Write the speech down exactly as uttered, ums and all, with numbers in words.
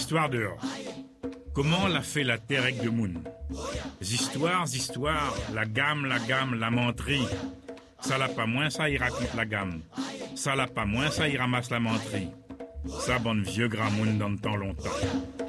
Histoire dehors. Comment l'a fait la terre avec de moun? Histoires, histoires, la gamme, la gamme, la menterie. Ça l'a pas moins, ça y raconte la gamme. Ça l'a pas moins, ça y ramasse la menterie. Ça bonne vieux grand moun dans le temps longtemps.